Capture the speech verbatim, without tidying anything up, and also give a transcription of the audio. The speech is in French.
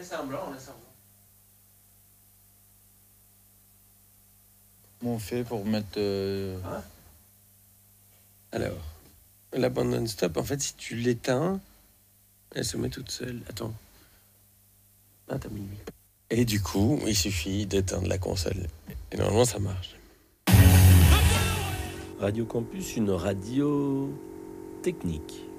fait semblant, on a semblant. Comment on fait pour mettre... Euh... Hein? Alors, la bande non-stop, en fait, si tu l'éteins, elle se met toute seule. Attends. Ah, t'as mis lui. Et du coup, il suffit d'éteindre la console. Et normalement, ça marche. Radio Campus, une radio technique.